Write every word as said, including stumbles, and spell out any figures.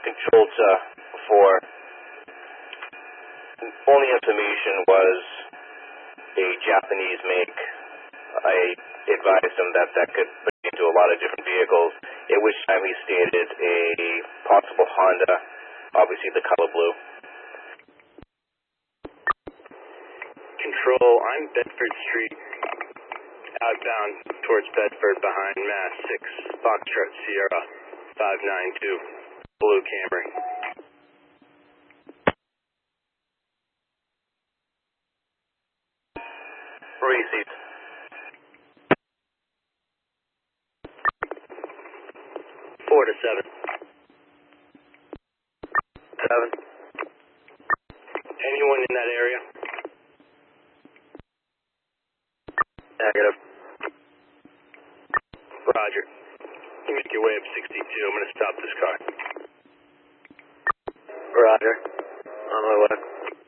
controlled uh, before. Only information was a Japanese make. I advised him that that could pertain to a lot of different vehicles, at which time he stated a possible Honda, obviously the color blue. Control, I'm Bedford Street, outbound towards Bedford behind Mass six, Foxtrot Sierra five nine two, blue Camry. Receipt. Four to seven. Seven. Anyone in that area? Negative. Roger. You make your way up sixty-two. I'm going to stop this car. Roger. On my way.